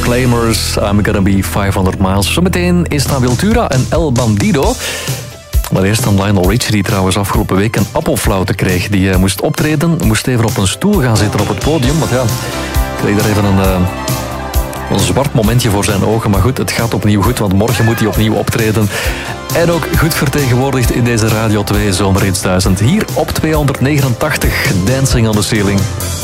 Proclaimers, I'm Gonna Be 500 Miles. Zometeen is dan Wiltura en El Bandido. Maar eerst dan Lionel Richie, die trouwens afgelopen week een appelflauwte kreeg. Die moest optreden, moest even op een stoel gaan zitten op het podium. Want ja, kreeg daar even een zwart momentje voor zijn ogen. Maar goed, het gaat opnieuw goed, want morgen moet hij opnieuw optreden. En ook goed vertegenwoordigd in deze Radio 2 Zomerhits 1000. Hier op 289, Dancing on the Ceiling.